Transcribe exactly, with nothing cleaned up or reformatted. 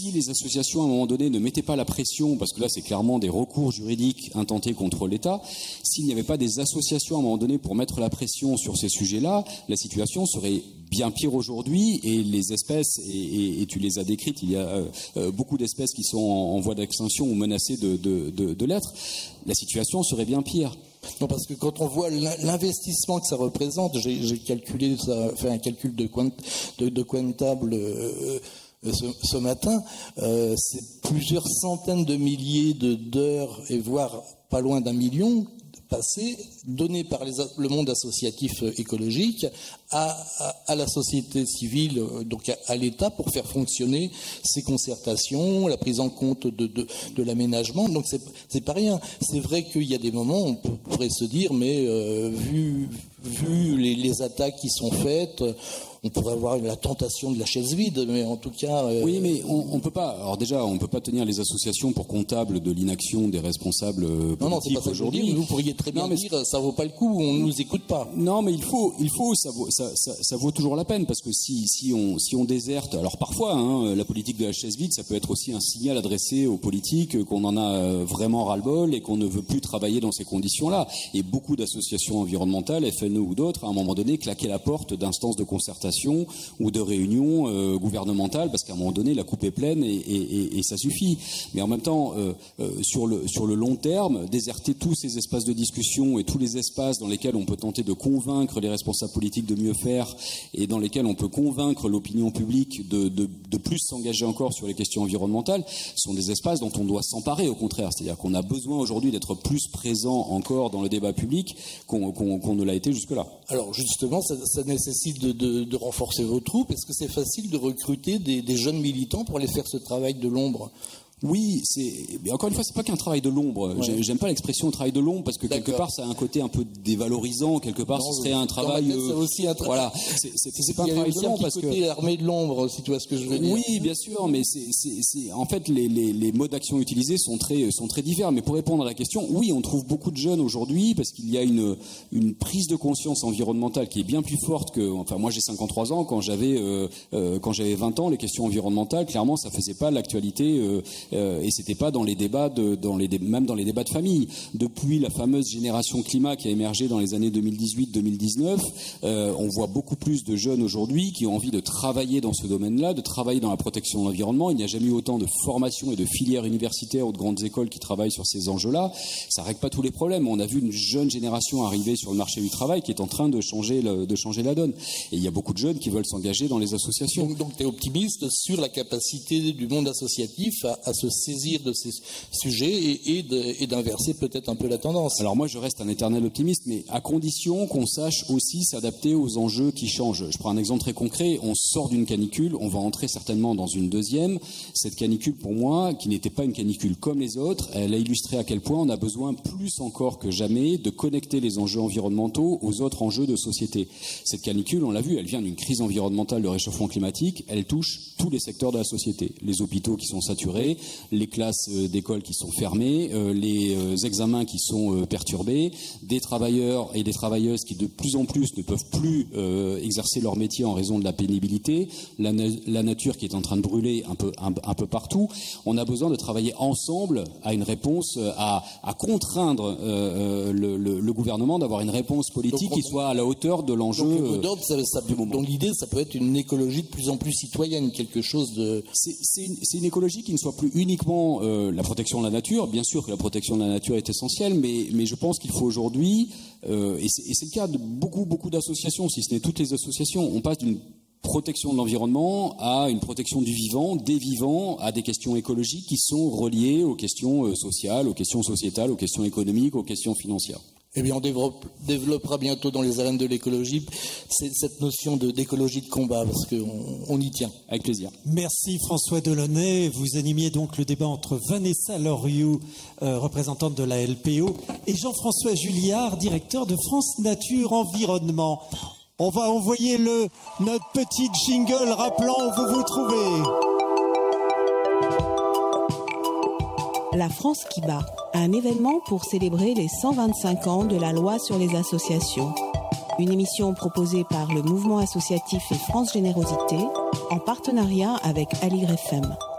si les associations à un moment donné ne mettaient pas la pression, parce que là c'est clairement des recours juridiques intentés contre l'État, s'il n'y avait pas des associations à un moment donné pour mettre la pression sur ces sujets-là, la situation serait bien pire aujourd'hui, et les espèces, et, et, et tu les as décrites, il y a euh, beaucoup d'espèces qui sont en, en voie d'extinction ou menacées de, de, de, de l'être, la situation serait bien pire. Non, parce que quand on voit l'investissement que ça représente, j'ai, j'ai calculé, ça, fait un calcul de, quant, de, de comptable euh, ce, ce matin, euh, c'est plusieurs centaines de milliers de, d'heures, et voire pas loin d'un million, passé, donné par les, le monde associatif écologique à, à, à la société civile, donc à, à l'État, pour faire fonctionner ces concertations, la prise en compte de, de, de l'aménagement. Donc c'est, c'est pas rien. C'est vrai qu'il y a des moments où on peut, pourrait se dire, mais euh, vu, vu les, les attaques qui sont faites, on pourrait avoir la tentation de la chaise vide, mais en tout cas... Euh... Oui, mais on, on peut pas... Alors déjà, on peut pas tenir les associations pour comptables de l'inaction des responsables politiques non, non, c'est pas ça aujourd'hui. Que je veux dire. Vous pourriez très bien non, mais dire, ça vaut pas le coup, on ne nous écoute pas. Non, mais il faut, il faut, ça vaut, ça, ça, ça vaut toujours la peine, parce que si, si on, si on déserte, alors parfois, hein, la politique de la chaise vide, ça peut être aussi un signal adressé aux politiques qu'on en a vraiment ras-le-bol et qu'on ne veut plus travailler dans ces conditions-là. Et beaucoup d'associations environnementales, F N E ou d'autres, à un moment donné, claquaient la porte d'instances de concertation ou de réunions euh, gouvernementales, parce qu'à un moment donné la coupe est pleine et, et, et, et ça suffit. Mais en même temps, euh, euh, sur le sur le long terme, déserter tous ces espaces de discussion et tous les espaces dans lesquels on peut tenter de convaincre les responsables politiques de mieux faire et dans lesquels on peut convaincre l'opinion publique de, de, de plus s'engager encore sur les questions environnementales, sont des espaces dont on doit s'emparer, au contraire. C'est-à-dire qu'on a besoin aujourd'hui d'être plus présent encore dans le débat public qu'on, qu'on, qu'on ne l'a été jusque-là. Alors justement, ça, ça nécessite de, de, de renforcer vos troupes. Est-ce que c'est facile de recruter des, des jeunes militants pour aller faire ce travail de l'ombre ? Oui, c'est. Mais encore une fois, c'est pas qu'un travail de l'ombre. Ouais. J'aime pas l'expression travail de l'ombre parce que D'accord. quelque part, ça a un côté un peu dévalorisant. Quelque part, non, ce serait un travail. Euh... C'est aussi un travail. Voilà. C'est, c'est, c'est pas un travail de l'ombre parce que. Côté armée de l'ombre, si tu vois ce que je veux dire. Oui, bien sûr, mais c'est, c'est, c'est... en fait, les, les, les modes d'action utilisés sont très, sont très divers. Mais pour répondre à la question, oui, on trouve beaucoup de jeunes aujourd'hui parce qu'il y a une, une prise de conscience environnementale qui est bien plus forte que. Enfin, moi, j'ai cinquante-trois ans. Quand j'avais, euh, euh, quand j'avais vingt ans, les questions environnementales, clairement, ça faisait pas l'actualité euh, euh, et c'était pas dans les débats de, dans les, même dans les débats de famille. Depuis la fameuse génération climat qui a émergé dans les années deux mille dix-huit deux mille dix-neuf, euh, on voit beaucoup plus de jeunes aujourd'hui qui ont envie de travailler dans ce domaine-là, de travailler dans la protection de l'environnement. Il n'y a jamais eu autant de formations et de filières universitaires ou de grandes écoles qui travaillent sur ces enjeux-là. Ça règle pas tous les problèmes. On a vu une jeune génération arriver sur le marché du travail qui est en train de changer, le, de changer la donne. Et il y a beaucoup de jeunes qui veulent s'engager dans les associations. Donc, donc tu es optimiste sur la capacité du monde associatif à, à se saisir de ces sujets et, et, de, et d'inverser peut-être un peu la tendance. Alors moi je reste un éternel optimiste, mais à condition qu'on sache aussi s'adapter aux enjeux qui changent. Je prends un exemple très concret, on sort d'une canicule, on va entrer certainement dans une deuxième. Cette canicule pour moi, qui n'était pas une canicule comme les autres, elle a illustré à quel point on a besoin plus encore que jamais de connecter les enjeux environnementaux aux autres enjeux de société. Cette canicule, on l'a vu, elle vient d'une crise environnementale de réchauffement climatique, elle touche tous les secteurs de la société. Les hôpitaux qui sont saturés, les classes d'écoles qui sont fermées, euh, les euh, examens qui sont euh, perturbés, des travailleurs et des travailleuses qui de plus en plus ne peuvent plus euh, exercer leur métier en raison de la pénibilité, la, na- la nature qui est en train de brûler un peu, un, un peu partout. On a besoin de travailler ensemble à une réponse, à, à contraindre euh, le, le, le gouvernement d'avoir une réponse politique donc, qui soit à la hauteur de l'enjeu donc, d'ordre, ça, ça, du moment. Donc l'idée, ça peut être une écologie de plus en plus citoyenne, quelque chose de... C'est, c'est, une, c'est une écologie qui ne soit plus uniquement euh, la protection de la nature. Bien sûr que la protection de la nature est essentielle, mais, mais je pense qu'il faut aujourd'hui, euh, et, c'est, et c'est le cas de beaucoup, beaucoup d'associations, si ce n'est toutes les associations, on passe d'une protection de l'environnement à une protection du vivant, des vivants, à des questions écologiques qui sont reliées aux questions sociales, aux questions sociétales, aux questions économiques, aux questions financières. Eh bien, on développe, développera bientôt dans les arènes de l'écologie cette notion de, d'écologie de combat, parce qu'on on y tient. Avec plaisir. Merci François Delaunay. Vous animiez donc le débat entre Vanessa Loriou, euh, représentante de la L P O, et Jean-François Julliard, directeur de France Nature Environnement. On va envoyer le, notre petit jingle rappelant où vous vous trouvez. La France qui bat, un événement pour célébrer les cent vingt-cinq ans de la loi sur les associations. Une émission proposée par le mouvement associatif et France Générosité en partenariat avec Aligre F M.